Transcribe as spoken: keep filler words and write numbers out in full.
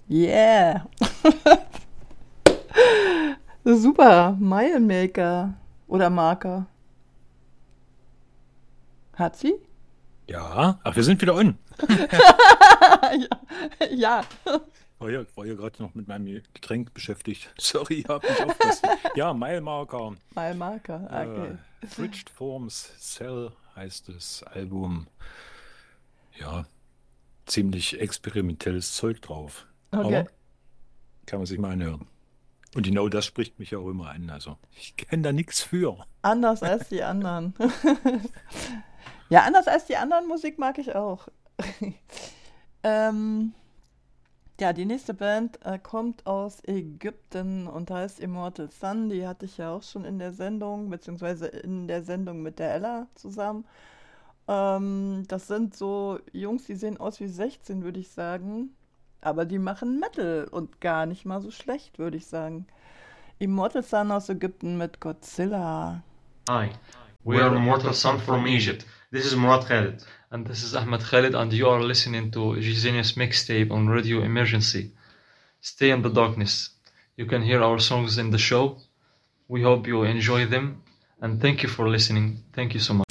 Yeah. Super. Mile Maker. Oder Marker. Hat sie? Ja, ach, wir sind wieder on. Ja. Ja. War ja, war ja gerade noch mit meinem Getränk beschäftigt. Sorry, hab nicht aufgepasst. Ja, Mile Mile Marker. Äh, Okay. Bridged Forms Cell heißt das Album. Ja, ziemlich experimentelles Zeug drauf. Okay. Aber kann man sich mal anhören. Und genau das spricht mich ja auch immer an. Also, ich kenne da nichts für. Anders als die anderen. Ja, anders als die anderen Musik mag ich auch. Ähm, ja, die nächste Band äh, kommt aus Ägypten und heißt Immortal Sun. Die hatte ich ja auch schon in der Sendung, beziehungsweise in der Sendung mit der Ella zusammen. Ähm, das sind so Jungs, die sehen aus wie sechzehn, würde ich sagen. Aber die machen Metal und gar nicht mal so schlecht, würde ich sagen. Immortal Sun aus Ägypten mit Godzilla. Hi, we are Mortal Sun from Egypt. This is Murat Khalid. And this is Ahmed Khalid, and you are listening to Genius Mixtape on Radio Emergency. Stay in the darkness. You can hear our songs in the show. We hope you enjoy them, and thank you for listening. Thank you so much.